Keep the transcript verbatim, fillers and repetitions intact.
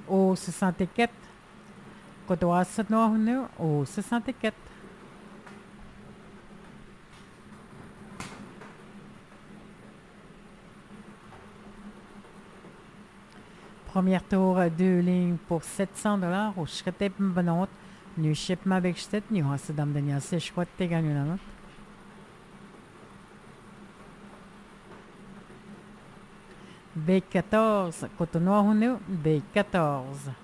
au soixante-quatre. Cotoise noir au soixante-quatre. Premier tour, deux lignes pour sept cents dollars au Schritte Benot. Nu shipment avec Schritte, nu har Saddam Daniel se schwatte gagnant. B quatorze, Cotonou, B quatorze.